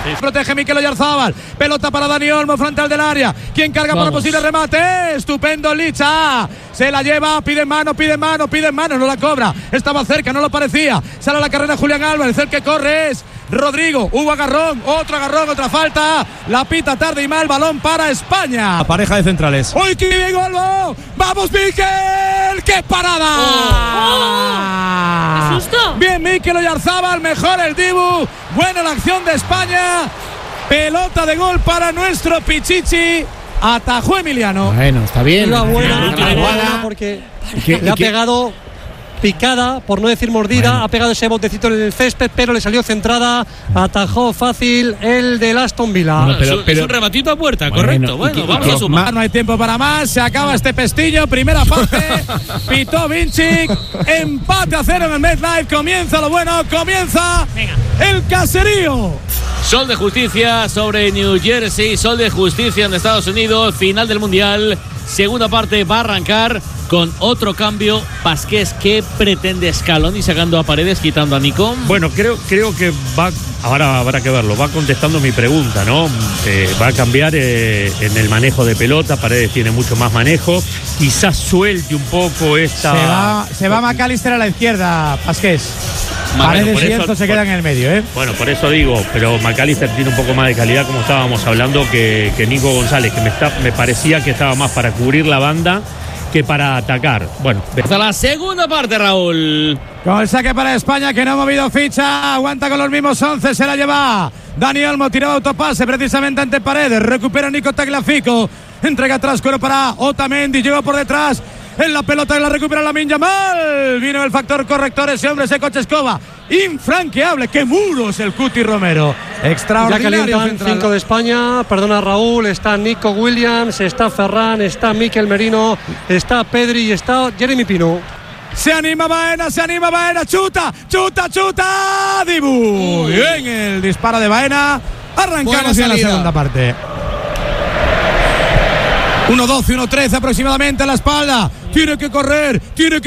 Sí. Protege Mikel Oyarzabal. Pelota para Dani Olmo, frontal del área. ¿Quién carga para posible remate? Estupendo Licha. Se la lleva, pide mano. No la cobra. Estaba cerca, no lo parecía. Sale a la carrera Julián Álvarez. El que corre es Rodrigo. Hubo agarrón, otra falta. La pita tarde y mal. Balón para España. La pareja de centrales. ¡Uy, qué bien, Olmo! ¡Vamos, Mikel! ¡Qué parada! ¡Qué susto! Bien, Mikel Oyarzabal, mejor el Dibu. Buena la acción de España. Pelota de gol para nuestro Pichichi. Atajó Emiliano. Bueno, está bien. Iba buena porque le ha pegado picada, por no decir mordida. Bueno. Ha pegado ese botecito en el césped, pero le salió centrada. Atajó fácil el del Aston Villa. Bueno, pero es un rematito a puerta, correcto. Bueno, vamos a sumar. No hay tiempo para más. Se acaba este pestillo. Primera parte. Pitó Vinci. Empate a 0 en el MetLife. Comienza lo bueno. Comienza el caserío. Sol de justicia sobre New Jersey. Sol de justicia en Estados Unidos. Final del Mundial. Segunda parte va a arrancar con otro cambio. Pasqués, ¿qué pretende Scaloni sacando a Paredes, quitando a Nico? Bueno, creo que va. Ahora habrá que verlo. Va contestando mi pregunta, ¿no? Va a cambiar en el manejo de pelota. Paredes tiene mucho más manejo. Quizás suelte un poco esta. Se va McAllister a la izquierda, Pasqués. Paredes y Enzo se quedan en el medio, ¿eh? Bueno, por eso digo, pero McAllister tiene un poco más de calidad, como estábamos hablando, que Nico González, que me parecía que estaba más para cubrir la banda que para atacar. Bueno, hasta la segunda parte, Raúl. Con el saque para España, que no ha movido ficha, aguanta con los mismos 11, se la lleva Dani Olmo, tiraba autopase precisamente ante Paredes, recupera Nico Tagliafico, entrega atrás, cuero para Otamendi, llegó por detrás. En la pelota la recupera Lamine Yamal. Vino el factor corrector ese hombre, ese coche escoba. Infranqueable. ¡Qué muros el Cuti Romero! Extraordinario. Ya calientan 5 de España. Perdona, Raúl. Está Nico Williams, está Ferran, está Mikel Merino, está Pedri y está Jeremy Pino. Se anima Baena. Chuta. Dibu. Bien el disparo de Baena. Arrancamos en la segunda parte. 1-12, 1-13 aproximadamente a la espalda. Tiene que correr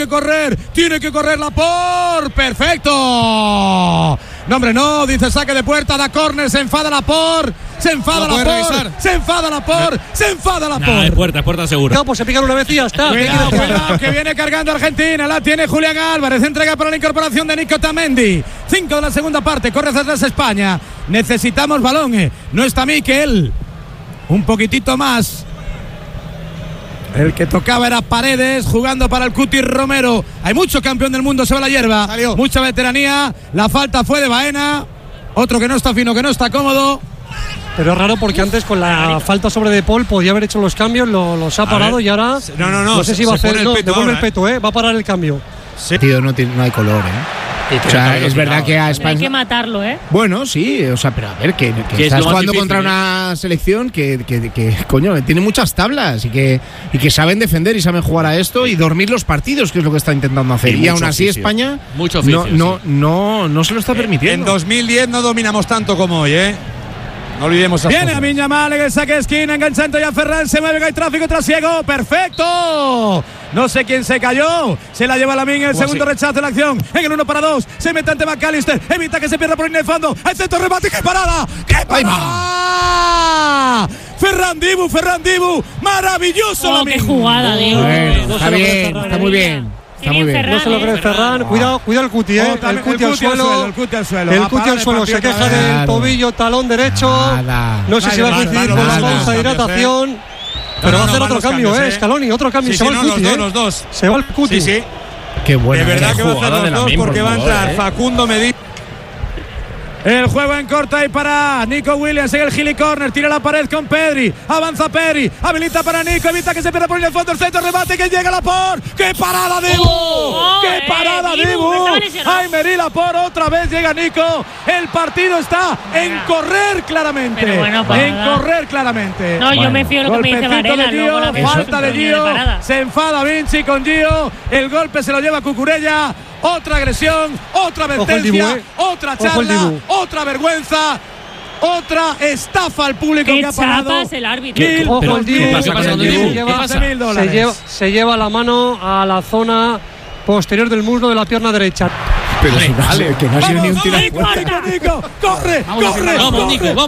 Laporte. ¡Perfecto! No, hombre, no, dice saque de puerta, da córner, se enfada Laporte. Se enfada Laporte. Es puerta segura. No, pues se pican una vez y ya está. Cuidado, que viene cargando Argentina. La tiene Julián Álvarez. Entrega para la incorporación de Nico Otamendi. 5 de la segunda parte. Corre hacia atrás España. Necesitamos balón. No está Mikel. Un poquitito más. El que tocaba era Paredes, jugando para el Cuti Romero. Hay mucho campeón del mundo sobre la hierba. Salió. Mucha veteranía. La falta fue de Baena. Otro que no está fino, que no está cómodo. Pero es raro porque antes con la falta sobre De Paul podía haber hecho los cambios, los ha parado y ahora no sé si va a hacer. Devuelve el peto, va a parar el cambio. Sí. Tío, no hay color, O sea, es verdad que a España hay que matarlo, Bueno, sí, o sea, pero a ver, que estás jugando contra una selección que coño, tiene muchas tablas y que saben defender y saben jugar a esto y dormir los partidos, que es lo que está intentando hacer. Y aún así oficio. España mucho oficio, no se lo está permitiendo. En 2010 no dominamos tanto como hoy, No olvidemos eso. Viene Lamine Yamal en el saque de esquina, enganchando ya Ferran, se mueve, hay tráfico trasiego, perfecto. No sé quién se cayó, se la lleva Lamine en el segundo rechazo de la acción, en el 1-2, se mete ante McAllister, evita que se pierda por línea de fondo, el centro remate, ¡qué parada! Ferran Dibu, maravilloso Lamine. ¡Qué jugada, Dibu! Bueno, está muy bien. Está muy bien. Ferran, no se lo cree Ferran. Cuidado el Cuti, el Cuti al suelo. El Cuti al suelo. Se queja del tobillo, talón derecho. No sé si va a coincidir con la pausa de hidratación. Pero va a hacer otro cambio, Scaloni. Otro cambio. Se va el Cuti, los dos. Se va el Cuti. Sí. Qué bueno. De verdad que va a hacer los dos porque va a entrar Facundo Medina. El juego en corta y para Nico Williams en el Gili Corner, tira la pared con Pedri, avanza Pedri, habilita para Nico, evita que se pierda por el fondo, el centro, remate, que llega Laporte. ¡Qué parada, Dibu! ¡Qué parada, Dibu! ¡Ay, Meri Laporte! Otra vez llega Nico. El partido está en correr claramente. No, yo me fío de lo que me dice Varela. Falta de Gio, se enfada Vinci con Gio, el golpe se lo lleva Cucurella. Otra agresión, otra advertencia, otra charla, otra vergüenza, otra estafa al público que ha parado. Es el árbitro. Ojo el Dibu. ¿Qué pasa con Dibu? ¿Qué pasa? Se lleva la mano a la zona posterior del muslo de la pierna derecha. Pero que no ha sido ni un tiro. Nico, corre. Vamos, Nico, vamos.